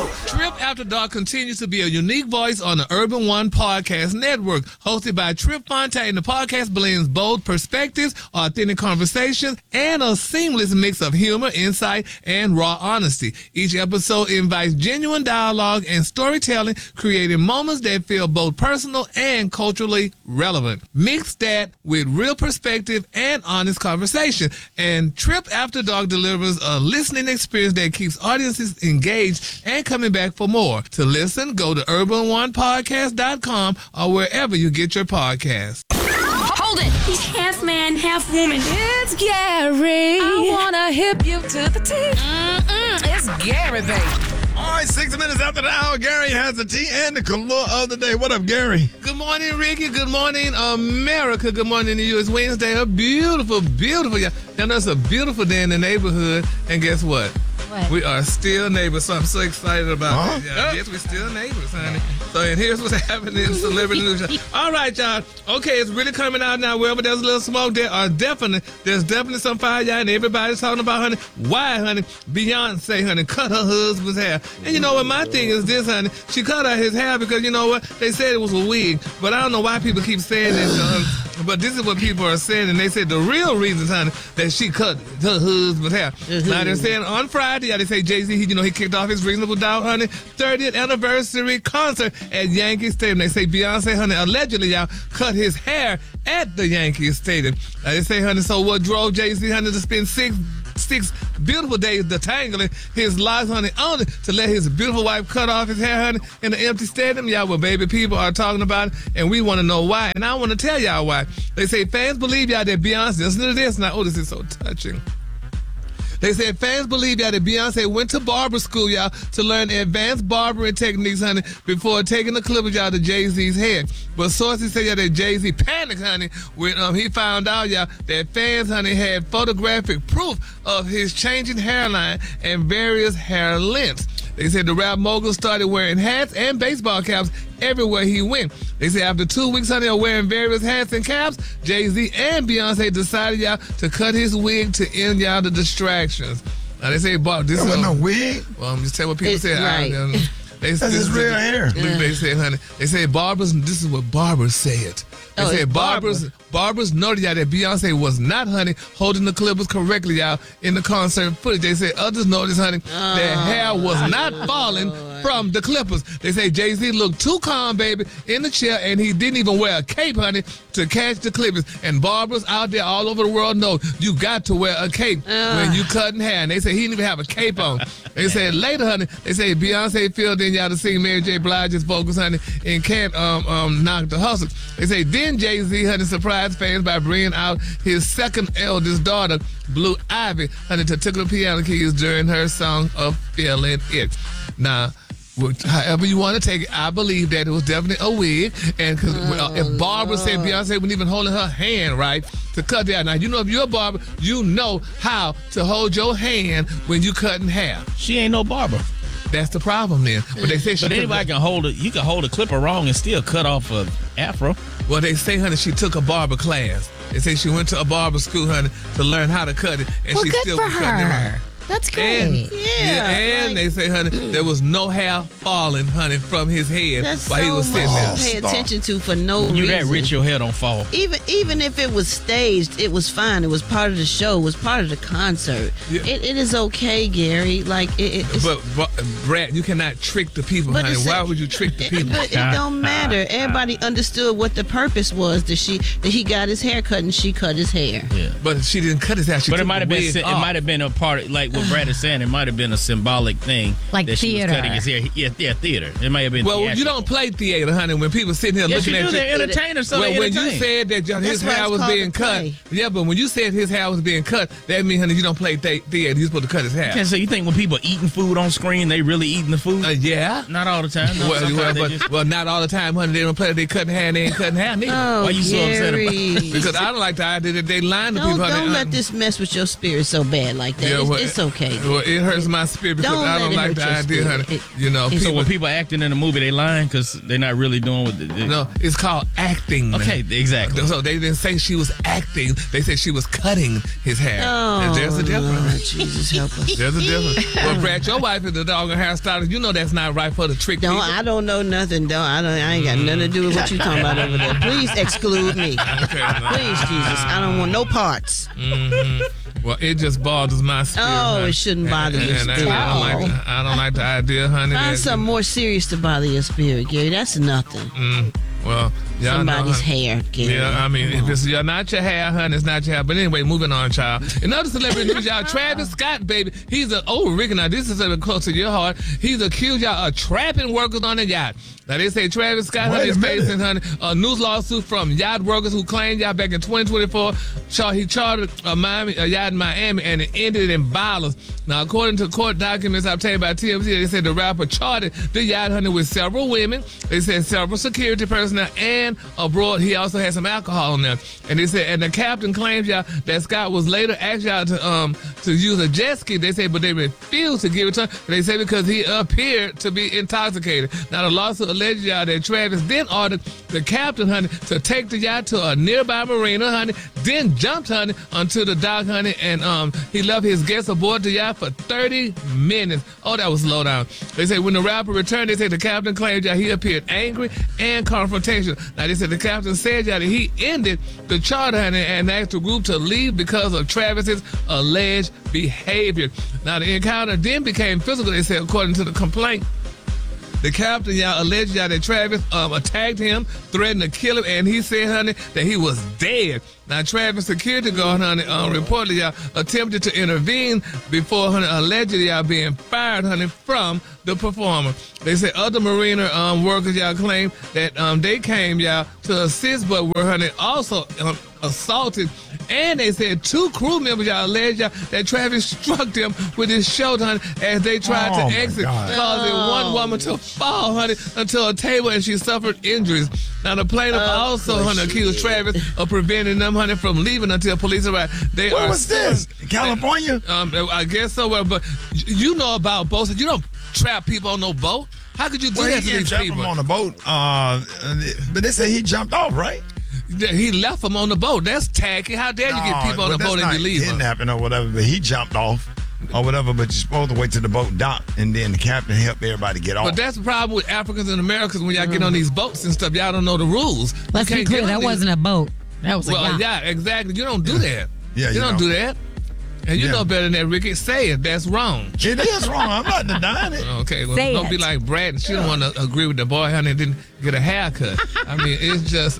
Trip After Dark continues to be a unique voice on the Urban One Podcast Network. Hosted by Trip Fontaine, the podcast blends bold perspectives, authentic conversations, and a seamless mix of humor, insight, and raw honesty. Each episode invites genuine dialogue and storytelling, creating moments that feel both personal and culturally relevant. Mix that with real perspective and honest conversation. And Trip After Dark delivers a listening experience that keeps audiences engaged and coming back for more. To listen, go to urbanonepodcast.com or wherever you get your podcasts. Hold it! He's half man, half woman. It's Gary. I wanna hip you to the T. It's Gary, baby. All right, 6 minutes after the hour, Gary has the tea and the color of the day. What up, Gary? Good morning, Ricky. Good morning, America. Good morning to you. It's Wednesday. A beautiful, beautiful. And it's a beautiful day in the neighborhood. And guess what? What? We are still neighbors, so I'm so excited about it. Huh? Yes, we're still neighbors, honey. So, and here's what's happening in celebrity news. All right, y'all. Okay, it's really coming out now. Wherever there's a little smoke, there's definitely some fire, y'all, and everybody's talking about, honey, why, honey, Beyonce, honey, cut her husband's hair. And you know what, my thing is this, honey, she cut out his hair because, you know what, they said it was a wig, but I don't know why people keep saying this, but this is what people are saying, and they said the real reason, honey, that she cut her husband's hair. Now, they're saying on Friday, they say Jay-Z, he kicked off his Reasonable Doubt, honey, 30th anniversary concert at Yankee Stadium. They say Beyonce, honey, allegedly, y'all, cut his hair at the Yankee Stadium. They say, honey, so what drove Jay-Z, honey, to spend six beautiful days detangling his locks, honey, only to let his beautiful wife cut off his hair, honey, in the empty stadium? Y'all, well, baby, people are talking about it, and we want to know why, and I want to tell y'all why. They say fans believe, y'all, that Beyonce, listen to this now, oh, this is so touching. They said fans believe, y'all, that Beyonce went to barber school, y'all, to learn advanced barbering techniques, honey, before taking the clippers, y'all, to Jay-Z's head. But sources say, y'all, that Jay-Z panicked, honey, when he found out, y'all, that fans, honey, had photographic proof of his changing hairline and various hair lengths. They said the rap mogul started wearing hats and baseball caps everywhere he went. They said after 2 weeks, honey, of wearing various hats and caps, Jay-Z and Beyonce decided, y'all, to cut his wig to end, y'all, the distractions. Now, they say, Bob, this That is wasn't a wig. Well, I'm just telling what people said. Right. That's his real hair. They said, honey, they said barbers, this is what barbers said. They said barbers noted, y'all, that Beyonce was not, honey, holding the clippers correctly, y'all, in the concert footage. They said others noticed, honey, that hair was not falling from the clippers. They say Jay-Z looked too calm, baby, in the chair, and he didn't even wear a cape, honey, to catch the clippers. And barbers out there all over the world know you got to wear a cape when you cutting hair. And they say he didn't even have a cape on. They said later, honey, they say Beyonce filled in, y'all, to sing Mary J. Blige's vocals, honey, and Can't Knock the Hustle. They say then Jay-Z, honey, surprised fans by bringing out his second eldest daughter, Blue Ivy, honey, to tickle the piano keys during her song of Feeling It. Now, however you want to take it, I believe that it was definitely a wig. And because if Barbara said Beyonce wasn't even holding her hand right to cut that. Now, you know, if you're a barber, you know how to hold your hand when you cutting hair. She ain't no barber. That's the problem then. But they say anybody can hold it. You can hold a clipper wrong and still cut off a afro. Well, they say, honey, she took a barber class. They say she went to a barber school, honey, to learn how to cut it, and Well, she good still for was cutting her. it. That's great. And they say, honey, there was no hair falling, honey, from his head That's while he was so sitting much there. to pay attention to for no reason. You that rich, your hair don't fall. Even if it was staged, it was fine. It was part of the show. It was part of the concert. Yeah. It is okay, Gary. Like it's, But Brad, you cannot trick the people, honey. Why would you trick the people? But it don't matter. Everybody understood what the purpose was. That he got his hair cut and she cut his hair. Yeah. But she didn't cut his hair. She But it took might the have been wig it off. might have been a part of, like what Brad is saying. It might have been a symbolic thing, Like that she was theater. cutting his hair. Yeah, theater. It might have been. Well, theatrical. you don't play theater, honey. When people sitting here Yes, looking you at do. you, They're entertainers, so well, they when you entertain. said that his That's why hair it's was called being a cut, play. yeah, but when you said his hair was being cut, that means, honey, you don't play theater. You're supposed to cut his hair. Okay, so you think when people eating food on screen, they really eating the food? Yeah. Not all the time. No, sometimes they just- Well, not all the time, honey. They don't play. They cutting hair. They ain't cutting hair neither. Oh, Why you so upset about Gary. Because I don't like the idea that they lying to people. Don't honey. let this mess with your spirit so bad like that. Yeah, well, it's okay. Well, it hurts my spirit because Don't I let don't it like hurt the your idea, spirit. honey. It's- So when people acting in a movie, they lying because they're not really doing what they No, it's called acting. Okay, exactly. So they didn't say she was acting. They said she was cutting his hair. Oh, And there's a difference. Lord, Jesus help us. There's a difference. Well, Brad, your wife is a doggone hairstylist. You know that's not right for the trick. Don't people. I don't know nothing. I ain't got nothing to do with what you talking about over there. Please exclude me. Please, Jesus. I don't want no parts. Well, it just bothers my spirit. Oh, honey. it shouldn't bother your And spirit. I don't like the idea, honey. Find that- something more serious to bother your spirit, Gary. That's nothing. Well, y'all Somebody's know, honey. hair, Gary. Yeah, I mean, Come if on. it's not your hair, honey, it's not your hair. But anyway, moving on, child. Another celebrity news, y'all. Travis Scott, baby. He's an Ricky. Now, this is a little close to your heart. He's accused, y'all, of trapping workers on a yacht. Now, they say Travis Scott, honey, is facing, honey, a news lawsuit from yacht workers who claimed, y'all, back in 2024, he chartered a yacht in Miami and it ended in violence. Now, according to court documents obtained by TMZ, they said the rapper chartered the yacht, honey, with several women. They said several security personnel and abroad. He also had some alcohol in there. And they said, and the captain claims, y'all, that Scott was later asked y'all to use a jet ski. They say, but they refused to give it to him. They say because he appeared to be intoxicated. Now, the lawsuit alleged, y'all, that Travis then ordered the captain, honey, to take the yacht to a nearby marina, honey, then jumped, honey, onto the dock, honey, and he left his guests aboard the yacht for 30 minutes. Oh, that was low down. They say when the rapper returned, they say the captain claimed that he appeared angry and confrontational. Now, they said the captain said that he ended the charter, honey, and asked the group to leave because of Travis's alleged behavior. Now, the encounter then became physical, they said, according to the complaint. The captain, y'all, alleged, y'all, that Travis attacked him, threatened to kill him, and he said, honey, that he was dead. Now, Travis' security guard, honey, reportedly, y'all, attempted to intervene before, honey, allegedly, y'all, being fired, honey, from the performer. They said other marina workers, y'all, claim that they came, y'all, to assist, but were, honey, also assaulted. And they said 2 crew members, y'all, alleged, y'all, that Travis struck them with his shoulder, honey, as they tried to exit, causing one woman to fall, honey, until a table, and she suffered injuries. Now, the plaintiff also, honey, accused Travis of preventing them, honey, from leaving until police arrived. Where was this? California? I guess so. But you know about boats. You don't trap people on no boat. How could you do that to He these jumped people? him on the boat. But they say he jumped off, right? He left them on the boat. That's tacky. How dare you get people on the boat and you leave them? Kidnapping or whatever, but he jumped off or whatever, but you're supposed to wait till the boat docked and then the captain help everybody get off. But that's the problem with Africans and Americans when y'all get on these boats and stuff. Y'all don't know the rules. Let's You be can't clear, get on that these- wasn't a boat. That was a Well, yacht. yeah, exactly. You don't do that. Yeah, you you don't know. do that. And you Yeah. know better than that, Ricky. Say it. That's wrong. It is wrong. I'm not denying it. Okay, well, Say don't it. be like Brad. She don't want to agree with the boy, honey, and didn't get a haircut. I mean, it's just...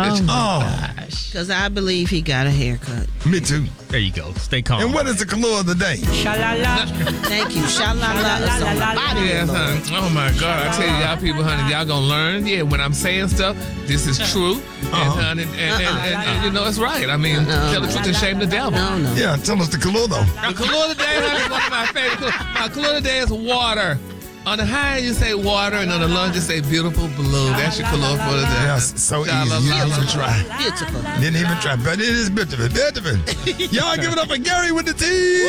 Oh, Because I believe he got a haircut. me too. There you go. Stay calm. And what is the color of the day? Thank you. Sha-la-la. Yes, honey. Oh, my God. I tell you, y'all people, honey, y'all going to learn. Yeah, when I'm saying stuff, this is true. And, honey, and you know, it's right. I mean, tell the truth and shame the devil. No. Yeah, tell us the color though. The color of the day, honey, is one of my favorite colors. My color of the day is water. On the high end, you say water, and on the lunge, you say beautiful blue. That's your color for the day. Yes, so easy. Sha-la-la. You didn't even try. Beautiful. Didn't even try, but it is beautiful. Beautiful. Y'all give it up for Gary with the T.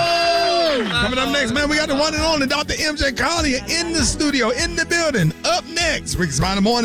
Coming up next, man, we got the one and only Dr. MJ Collier in the studio, in the building. Up next, Rick's Mind the Morning.